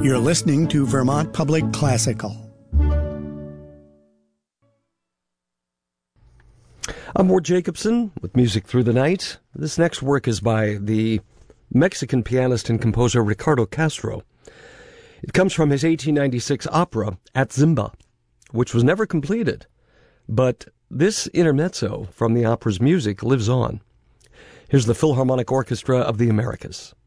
You're listening to Vermont Public Classical. I'm Ward Jacobson with Music Through the Night. This next work is by the Mexican pianist and composer Ricardo Castro. It comes from his 1896 opera, At Zimba, which was never completed. But this intermezzo from the opera's music lives on. Here's the Philharmonic Orchestra of the Americas.